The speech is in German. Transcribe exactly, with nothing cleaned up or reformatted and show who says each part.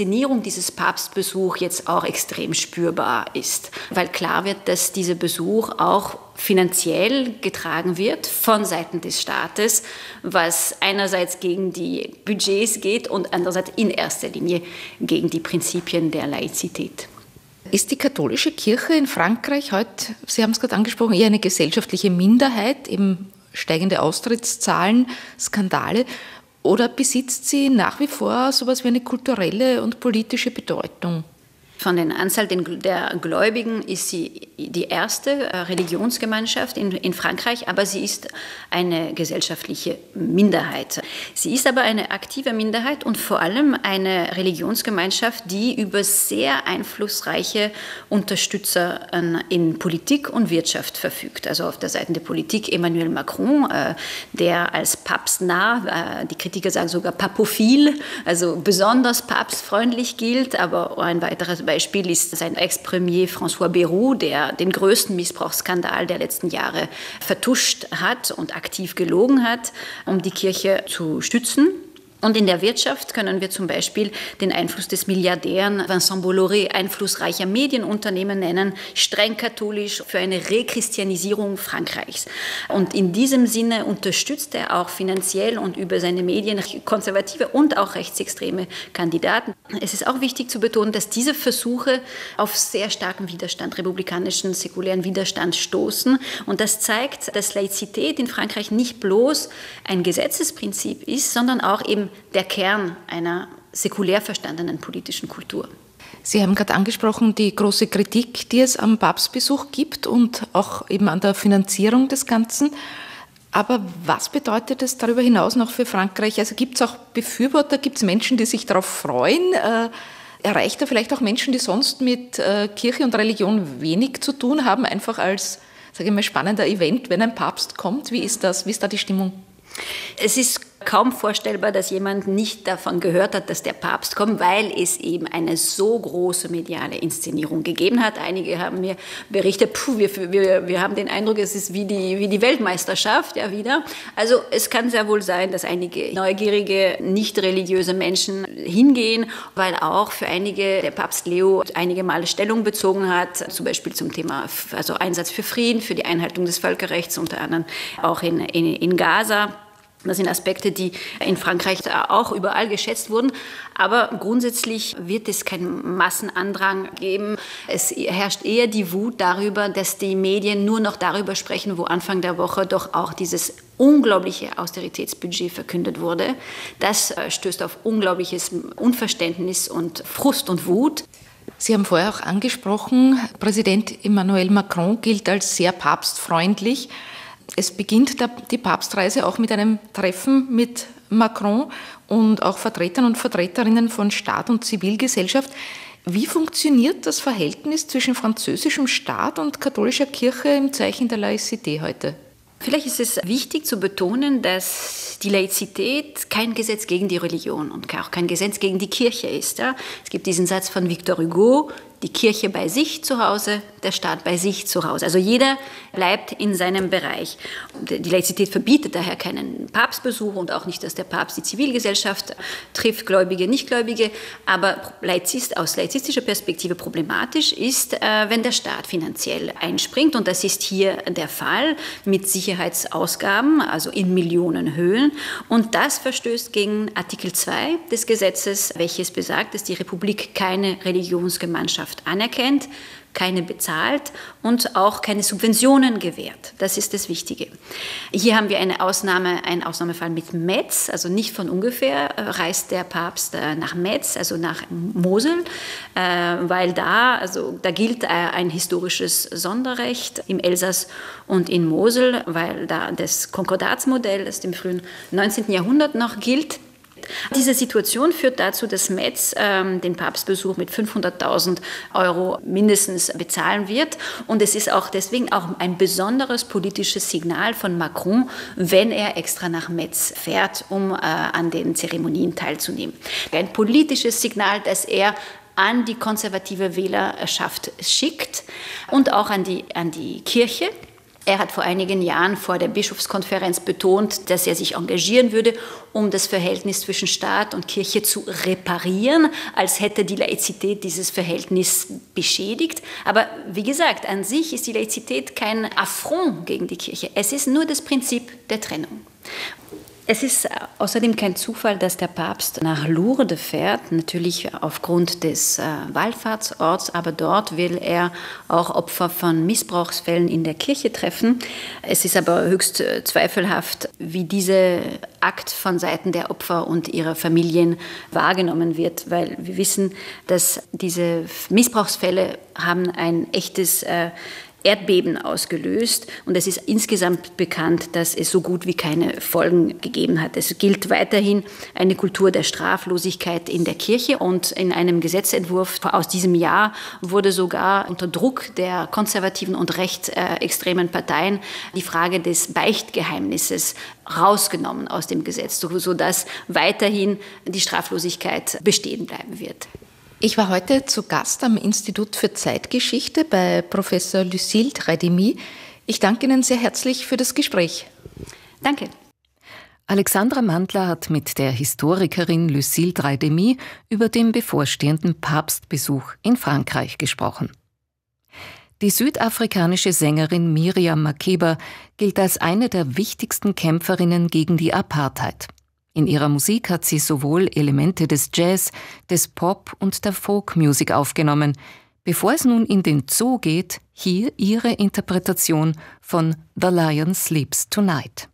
Speaker 1: Inszenierung dieses Papstbesuchs jetzt auch extrem spürbar ist, weil klar wird, dass dieser Besuch auch finanziell getragen wird von Seiten des Staates, was einerseits gegen die Budgets geht und andererseits in erster Linie gegen die Prinzipien der Laizität.
Speaker 2: Ist die katholische Kirche in Frankreich heute, Sie haben es gerade angesprochen, eher eine gesellschaftliche Minderheit, eben steigende Austrittszahlen, Skandale, oder besitzt sie nach wie vor so etwas wie eine kulturelle und politische Bedeutung?
Speaker 1: Von der Anzahl der Gläubigen ist sie die erste Religionsgemeinschaft in, in Frankreich, aber sie ist eine gesellschaftliche Minderheit. Sie ist aber eine aktive Minderheit und vor allem eine Religionsgemeinschaft, die über sehr einflussreiche Unterstützer in Politik und Wirtschaft verfügt. Also auf der Seite der Politik Emmanuel Macron, der als papstnah, die Kritiker sagen sogar papophil, also besonders papstfreundlich gilt, aber ein weiteres Beispiel ist sein Ex-Premier François Bayrou, der den größten Missbrauchsskandal der letzten Jahre vertuscht hat und aktiv gelogen hat, um die Kirche zu stützen. Und in der Wirtschaft können wir zum Beispiel den Einfluss des Milliardären Vincent Bolloré, einflussreicher Medienunternehmen nennen, streng katholisch für eine Rechristianisierung Frankreichs. Und in diesem Sinne unterstützt er auch finanziell und über seine Medien konservative und auch rechtsextreme Kandidaten. Es ist auch wichtig zu betonen, dass diese Versuche auf sehr starken Widerstand, republikanischen, säkulären Widerstand stoßen. Und das zeigt, dass Laizität in Frankreich nicht bloß ein Gesetzesprinzip ist, sondern auch eben der Kern einer säkulär verstandenen politischen Kultur.
Speaker 2: Sie haben gerade angesprochen, die große Kritik, die es am Papstbesuch gibt und auch eben an der Finanzierung des Ganzen. Aber was bedeutet es darüber hinaus noch für Frankreich? Also gibt es auch Befürworter, gibt es Menschen, die sich darauf freuen? Äh, erreicht er vielleicht auch Menschen, die sonst mit äh, Kirche und Religion wenig zu tun haben, einfach als, sage ich mal, spannender Event, wenn ein Papst kommt? Wie ist das? Wie ist da die Stimmung?
Speaker 1: Es ist kaum vorstellbar, dass jemand nicht davon gehört hat, dass der Papst kommt, weil es eben eine so große mediale Inszenierung gegeben hat. Einige haben mir berichtet, puh, wir, wir, wir haben den Eindruck, es ist wie die, wie die Weltmeisterschaft ja wieder. Also es kann sehr wohl sein, dass einige neugierige, nicht religiöse Menschen hingehen, weil auch für einige der Papst Leo einige Male Stellung bezogen hat, zum Beispiel zum Thema also Einsatz für Frieden, für die Einhaltung des Völkerrechts, unter anderem auch in, in, in Gaza. Das sind Aspekte, die in Frankreich auch überall geschätzt wurden. Aber grundsätzlich wird es keinen Massenandrang geben. Es herrscht eher die Wut darüber, dass die Medien nur noch darüber sprechen, wo Anfang der Woche doch auch dieses unglaubliche Austeritätsbudget verkündet wurde. Das stößt auf unglaubliches Unverständnis und Frust und Wut.
Speaker 2: Sie haben vorher auch angesprochen, Präsident Emmanuel Macron gilt als sehr papstfreundlich. Es beginnt die Papstreise auch mit einem Treffen mit Macron und auch Vertretern und Vertreterinnen von Staat und Zivilgesellschaft. Wie funktioniert das Verhältnis zwischen französischem Staat und katholischer Kirche im Zeichen der Laizität heute?
Speaker 1: Vielleicht ist es wichtig zu betonen, dass die Laizität kein Gesetz gegen die Religion und auch kein Gesetz gegen die Kirche ist. Ja? Es gibt diesen Satz von Victor Hugo, die Kirche bei sich zu Hause, der Staat bei sich zu Hause. Also jeder bleibt in seinem Bereich. Die Laizität verbietet daher keinen Papstbesuch und auch nicht, dass der Papst die Zivilgesellschaft trifft, Gläubige, Nichtgläubige. Aber Laizist, aus laizistischer Perspektive problematisch ist, wenn der Staat finanziell einspringt. Und das ist hier der Fall mit Sicherheitsausgaben, also in Millionenhöhen. Und das verstößt gegen Artikel zwei des Gesetzes, welches besagt, dass die Republik keine Religionsgemeinschaft anerkennt, keine bezahlt und auch keine Subventionen gewährt. Das ist das Wichtige. Hier haben wir eine Ausnahme, einen Ausnahmefall mit Metz, also nicht von ungefähr reist der Papst nach Metz, also nach Mosel, weil da, also da gilt ein historisches Sonderrecht im Elsass und in Mosel, weil da das Konkordatsmodell aus dem frühen neunzehnten Jahrhundert noch gilt. Diese Situation führt dazu, dass Metz ähm, den Papstbesuch mit fünfhunderttausend Euro mindestens bezahlen wird. Und es ist auch deswegen auch ein besonderes politisches Signal von Macron, wenn er extra nach Metz fährt, um äh, an den Zeremonien teilzunehmen. Ein politisches Signal, das er an die konservative Wählerschaft schickt und auch an die, an die Kirche. Er hat vor einigen Jahren vor der Bischofskonferenz betont, dass er sich engagieren würde, um das Verhältnis zwischen Staat und Kirche zu reparieren, als hätte die Laizität dieses Verhältnis beschädigt. Aber wie gesagt, an sich ist die Laizität kein Affront gegen die Kirche. Es ist nur das Prinzip der Trennung. Es ist außerdem kein Zufall, dass der Papst nach Lourdes fährt, natürlich aufgrund des äh, Wallfahrtsorts, aber dort will er auch Opfer von Missbrauchsfällen in der Kirche treffen. Es ist aber höchst äh, zweifelhaft, wie dieser Akt von Seiten der Opfer und ihrer Familien wahrgenommen wird, weil wir wissen, dass diese Missbrauchsfälle haben ein echtes äh, Erdbeben ausgelöst und es ist insgesamt bekannt, dass es so gut wie keine Folgen gegeben hat. Es gilt weiterhin eine Kultur der Straflosigkeit in der Kirche und in einem Gesetzentwurf aus diesem Jahr wurde sogar unter Druck der konservativen und rechtsextremen Parteien die Frage des Beichtgeheimnisses rausgenommen aus dem Gesetz, sodass weiterhin die Straflosigkeit bestehen bleiben wird.
Speaker 2: Ich war heute zu Gast am Institut für Zeitgeschichte bei Professor Lucille Drey-Demy. Ich danke Ihnen sehr herzlich für das Gespräch.
Speaker 1: Danke.
Speaker 3: Alexandra Mandler hat mit der Historikerin Lucille Drey-Demy über den bevorstehenden Papstbesuch in Frankreich gesprochen. Die südafrikanische Sängerin Miriam Makeba gilt als eine der wichtigsten Kämpferinnen gegen die Apartheid. In ihrer Musik hat sie sowohl Elemente des Jazz, des Pop und der Folkmusik aufgenommen. Bevor es nun in den Zoo geht, hier ihre Interpretation von The Lion Sleeps Tonight.